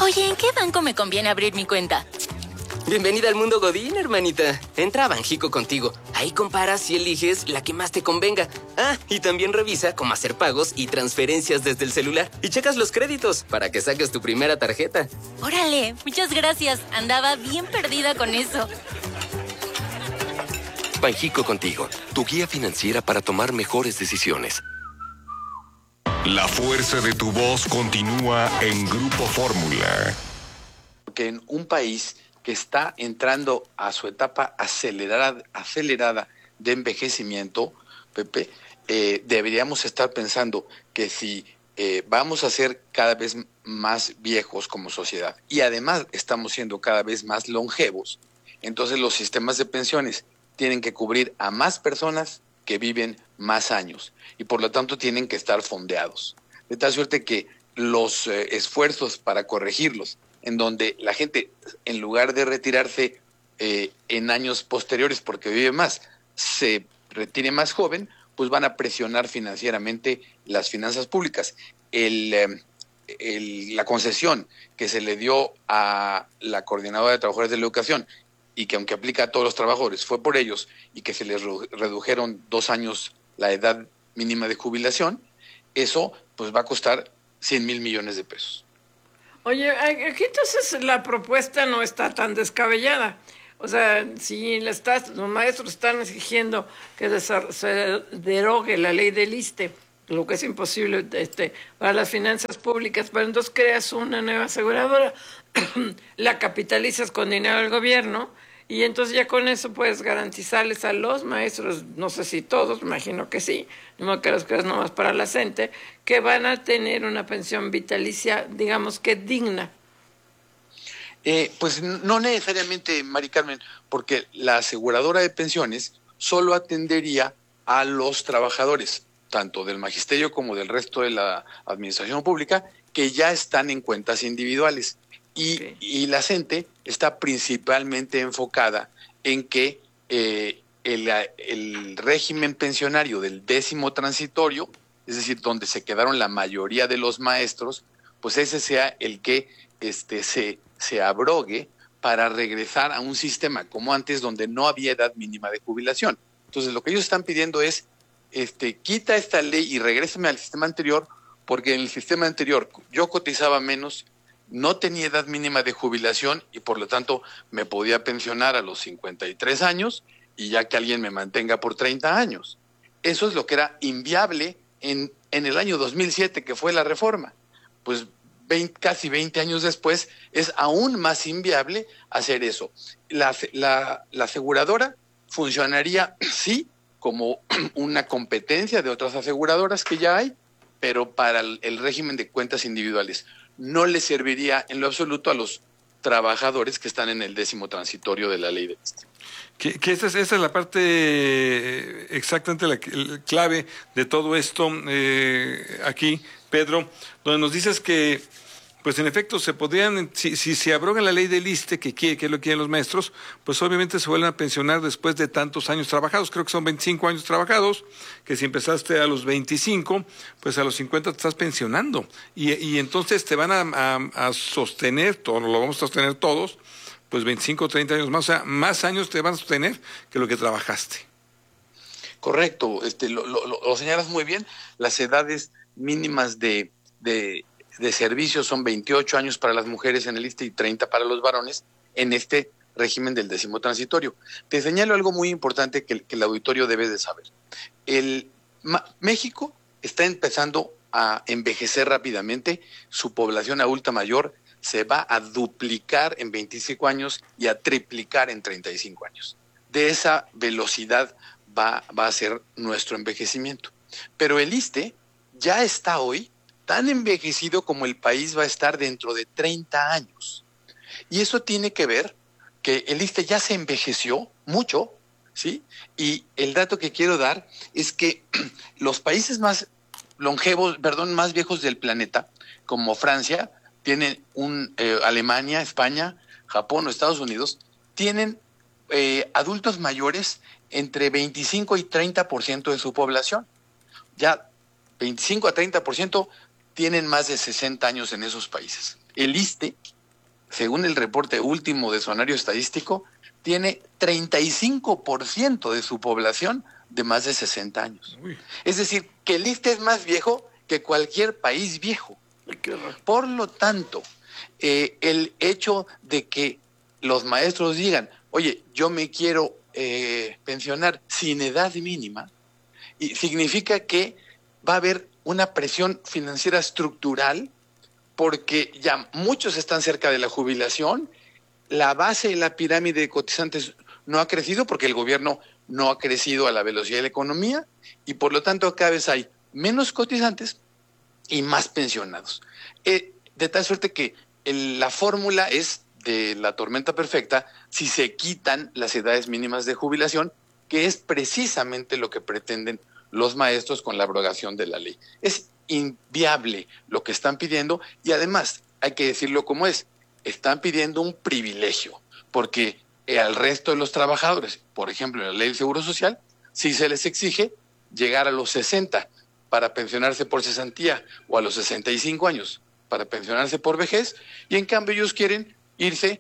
Oye, ¿en qué banco me conviene abrir mi cuenta? Bienvenida al mundo Godín, hermanita. Entra a Banjico Contigo. Ahí comparas y eliges la que más te convenga. Ah, y también revisa cómo hacer pagos y transferencias desde el celular. Y checas los créditos para que saques tu primera tarjeta. Órale, muchas gracias. Andaba bien perdida con eso. Banjico Contigo, tu guía financiera para tomar mejores decisiones. La fuerza de tu voz continúa en Grupo Fórmula. Que en un país que está entrando a su etapa acelerada de envejecimiento, Pepe, deberíamos estar pensando que si vamos a ser cada vez más viejos como sociedad y además estamos siendo cada vez más longevos, entonces los sistemas de pensiones tienen que cubrir a más personas que viven más años y por lo tanto tienen que estar fondeados. De tal suerte que los esfuerzos para corregirlos, en donde la gente, en lugar de retirarse en años posteriores porque vive más, se retire más joven, pues van a presionar financieramente las finanzas públicas. La concesión que se le dio a la Coordinadora de Trabajadores de la Educación y que aunque aplica a todos los trabajadores, fue por ellos y que se les redujeron 2 años la edad mínima de jubilación, eso pues va a costar 100,000 millones de pesos. Oye, aquí entonces la propuesta no está tan descabellada. O sea, si los maestros están exigiendo que se derogue la ley del ISSSTE, lo que es imposible para las finanzas públicas, pero entonces creas una nueva aseguradora, la capitalizas con dinero del gobierno y entonces ya con eso puedes garantizarles a los maestros, no sé si todos, imagino que sí, no que los creas nomás para la gente, que van a tener una pensión vitalicia, digamos que digna. Pues no necesariamente, Mari Carmen, porque la aseguradora de pensiones solo atendería a los trabajadores, tanto del magisterio como del resto de la administración pública, que ya están en cuentas individuales. Y la CENTE está principalmente enfocada en que el régimen pensionario del 10º transitorio, es decir, donde se quedaron la mayoría de los maestros, pues ese sea el que se abrogue para regresar a un sistema como antes, donde no había edad mínima de jubilación. Entonces, lo que ellos están pidiendo es, quita esta ley y regrésame al sistema anterior, porque en el sistema anterior yo cotizaba menos, no tenía edad mínima de jubilación y por lo tanto me podía pensionar a los 53 años y ya que alguien me mantenga por 30 años. Eso es lo que era inviable en el año 2007, que fue la reforma. Pues casi 20 años después es aún más inviable hacer eso. La aseguradora funcionaría, sí, como una competencia de otras aseguradoras que ya hay, pero para el régimen de cuentas individuales. No le serviría en lo absoluto a los trabajadores que están en el 10º transitorio de la ley de ISSSTE. Que esa es la parte exactamente la clave de todo esto aquí, Pedro, donde nos dices que pues en efecto se podrían, si se abroga la ley del ISSSTE, que es lo que quieren los maestros, pues obviamente se vuelven a pensionar después de tantos años trabajados. Creo que son 25 años trabajados, que si empezaste a los 25, pues a los 50 te estás pensionando. Y entonces te van a sostener, todo lo vamos a sostener todos, pues 25 o 30 años más, o sea, más años te van a sostener que lo que trabajaste. Correcto, lo señalas muy bien. Las edades mínimas de servicio son 28 años para las mujeres en el ISSSTE y 30 para los varones en este régimen del 10º transitorio. Te señalo algo muy importante que el auditorio debe de saber. México está empezando a envejecer rápidamente, su población adulta mayor se va a duplicar en 25 años y a triplicar en 35 años. De esa velocidad va a ser nuestro envejecimiento. Pero el ISSSTE ya está hoy tan envejecido como el país va a estar dentro de 30 años. Y eso tiene que ver que el ISSSTE ya se envejeció mucho, ¿sí? Y el dato que quiero dar es que los países más más viejos del planeta, como Francia, tienen Alemania, España, Japón o Estados Unidos, tienen adultos mayores entre 25 y 30% de su población. Ya 25 a 30% tienen más de 60 años en esos países. el ISSSTE, según el reporte último de Sonario Estadístico, tiene 35% de su población de más de 60 años. Uy. Es decir, que el ISSSTE es más viejo que cualquier país viejo. Qué horror. Por lo tanto, el hecho de que los maestros digan, oye, yo me quiero pensionar sin edad mínima, y significa que va a haber una presión financiera estructural porque ya muchos están cerca de la jubilación, la base de la pirámide de cotizantes no ha crecido porque el gobierno no ha crecido a la velocidad de la economía y por lo tanto cada vez hay menos cotizantes y más pensionados. De tal suerte que la fórmula es de la tormenta perfecta si se quitan las edades mínimas de jubilación, que es precisamente lo que pretenden los maestros con la abrogación de la ley. Es inviable lo que están pidiendo y además hay que decirlo como es, están pidiendo un privilegio, porque al resto de los trabajadores, por ejemplo en la ley del Seguro Social, si se les exige llegar a los 60 para pensionarse por cesantía o a los 65 años para pensionarse por vejez, y en cambio ellos quieren irse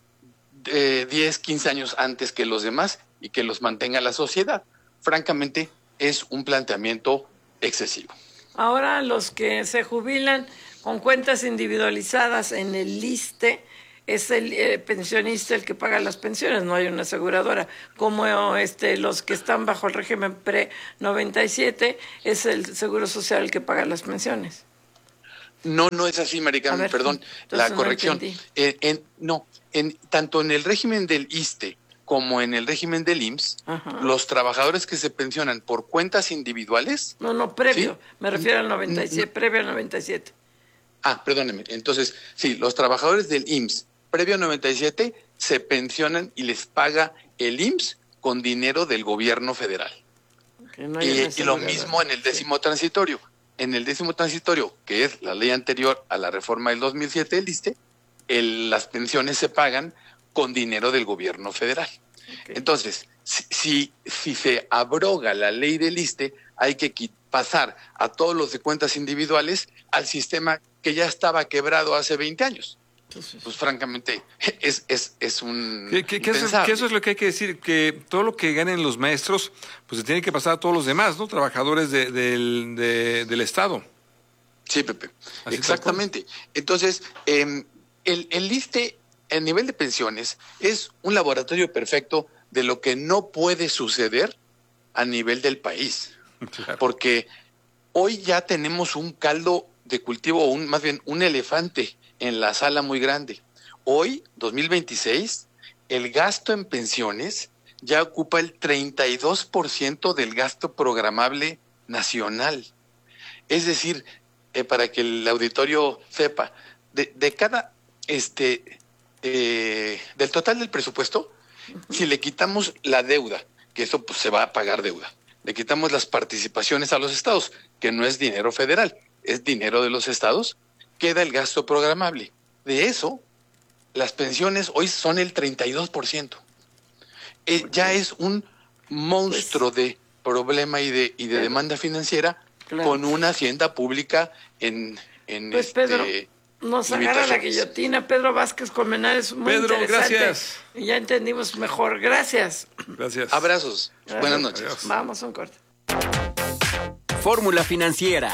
10, 15 años antes que los demás y que los mantenga la sociedad. Francamente, es un planteamiento excesivo. Ahora los que se jubilan con cuentas individualizadas en el ISSSTE, es el pensionista el que paga las pensiones, no hay una aseguradora. Como los que están bajo el régimen pre-97, es el Seguro Social el que paga las pensiones. No, no es así, Maricarmen, perdón, la corrección. Tanto en el régimen del ISSSTE como en el régimen del IMSS, los trabajadores que se pensionan por cuentas individuales... No, previo, ¿sí? Me refiero al 97, no. Previo al 97. Perdóneme, entonces, sí, los trabajadores del IMSS previo al 97 se pensionan y les paga el IMSS con dinero del gobierno federal. No y lo mismo en el décimo transitorio. En el décimo transitorio, que es la ley anterior a la reforma del 2007 del ISSSTE, las pensiones se pagan con dinero del gobierno federal. Okay. Entonces, si se abroga la ley del ISSSTE, hay que pasar a todos los de cuentas individuales al sistema que ya estaba quebrado hace 20 años. Entonces, pues francamente, es un... Que eso es lo que hay que decir, que todo lo que ganen los maestros, pues se tiene que pasar a todos los demás, ¿no? Trabajadores del Estado. Sí, Pepe, así exactamente. Entonces, el ISSSTE, a nivel de pensiones, es un laboratorio perfecto de lo que no puede suceder a nivel del país. Claro. Porque hoy ya tenemos un caldo de cultivo, más bien un elefante en la sala muy grande. Hoy, 2026, el gasto en pensiones ya ocupa el 32% del gasto programable nacional. Es decir, para que el auditorio sepa, de cada del total del presupuesto, si le quitamos la deuda, que eso pues, se va a pagar deuda, le quitamos las participaciones a los estados, que no es dinero federal, es dinero de los estados, queda el gasto programable. De eso, las pensiones hoy son el 32%. Ya es un monstruo de problema y de demanda financiera, claro, con una hacienda pública en Pedro, nos agarra la guillotina. Pedro Vázquez Colmenares, muy interesante. Gracias. Y ya entendimos mejor. Gracias. Gracias. Abrazos. Gracias. Buenas noches. Adiós. Vamos a un corte. Fórmula Financiera.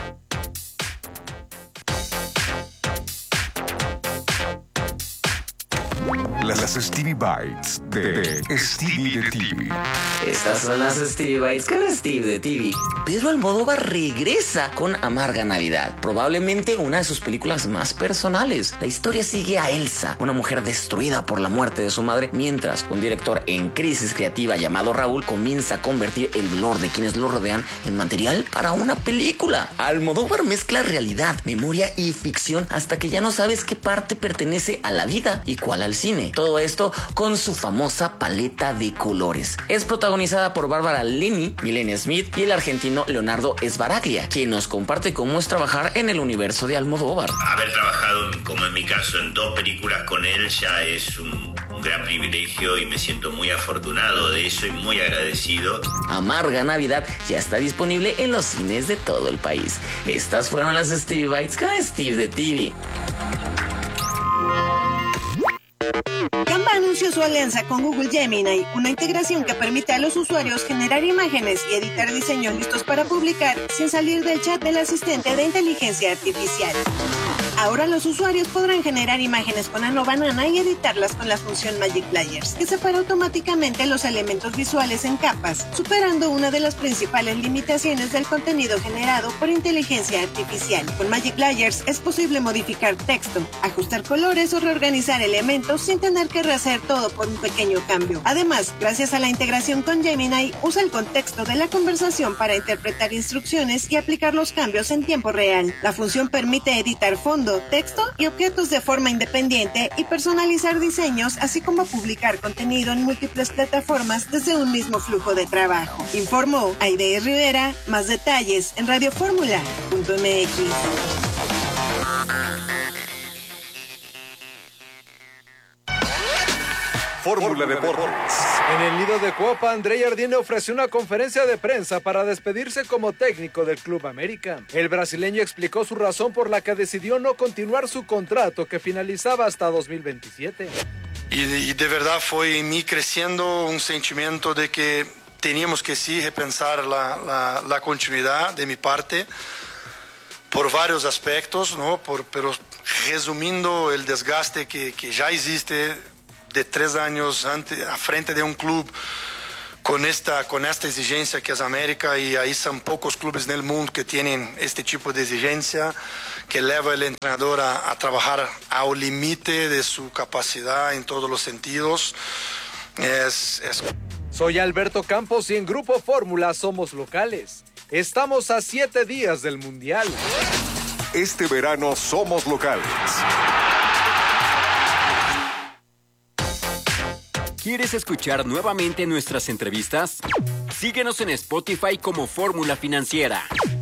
Las Stevie Bites de Stevie de TV. Estas son las Stevie Bites con Steve de TV. Pedro Almodóvar regresa con Amarga Navidad, probablemente una de sus películas más personales. La historia sigue a Elsa, una mujer destruida por la muerte de su madre, mientras un director en crisis creativa llamado Raúl comienza a convertir el dolor de quienes lo rodean en material para una película. Almodóvar mezcla realidad, memoria y ficción hasta que ya no sabes qué parte pertenece a la vida y cuál al cine. Todo esto con su famosa paleta de colores. Es protagonizada por Bárbara Linney, Milena Smith y el argentino Leonardo Sbaraglia, quien nos comparte cómo es trabajar en el universo de Almodóvar. Haber trabajado, como en mi caso, en 2 películas con él ya es un gran privilegio y me siento muy afortunado de eso y muy agradecido. Amarga Navidad ya está disponible en los cines de todo el país. Estas fueron las Stevie Bites con Steve de TV. Canva anunció su alianza con Google Gemini, una integración que permite a los usuarios generar imágenes y editar diseños listos para publicar sin salir del chat del asistente de inteligencia artificial. Ahora los usuarios podrán generar imágenes con Ano Banana y editarlas con la función Magic Layers, que separa automáticamente los elementos visuales en capas, superando una de las principales limitaciones del contenido generado por inteligencia artificial. Con Magic Layers es posible modificar texto, ajustar colores o reorganizar elementos sin tener que rehacer todo por un pequeño cambio. Además, gracias a la integración con Gemini, usa el contexto de la conversación para interpretar instrucciones y aplicar los cambios en tiempo real. La función permite editar fondos, texto y objetos de forma independiente y personalizar diseños, así como publicar contenido en múltiples plataformas desde un mismo flujo de trabajo. Informó Aide Rivera. Más detalles en radioformula.mx. Fórmula Deportes. En el nido de Copa, André Jardine ofreció una conferencia de prensa para despedirse como técnico del Club América. El brasileño explicó su razón por la que decidió no continuar su contrato que finalizaba hasta 2027. Y de verdad fue en mí creciendo un sentimiento de que teníamos que sí repensar la continuidad de mi parte por varios aspectos, ¿no? Pero resumiendo el desgaste que ya existe de 3 años a frente de un club con esta exigencia que es América, y ahí son pocos clubes en el mundo que tienen este tipo de exigencia que lleva al entrenador a trabajar al límite de su capacidad en todos los sentidos. Soy Alberto Campos y en Grupo Fórmula somos locales. Estamos a 7 días del Mundial. Este verano somos locales. ¿Quieres escuchar nuevamente nuestras entrevistas? Síguenos en Spotify como Fórmula Financiera.